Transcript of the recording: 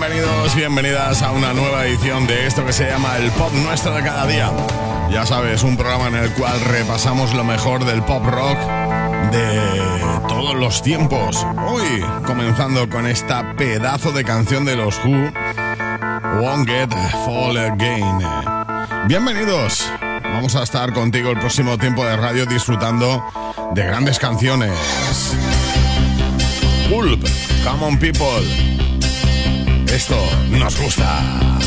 bienvenidos, bienvenidas a una nueva edición de esto que se llama el Pop Nuestro de Cada Día. Ya sabes, un programa en el cual repasamos lo mejor del pop rock de todos los tiempos. Hoy, comenzando con esta pedazo de canción de los Who, Won't Get Fall Again. Bienvenidos. Vamos a estar contigo el próximo tiempo de radio disfrutando de grandes canciones. Pulp, Come On People. Esto nos gusta.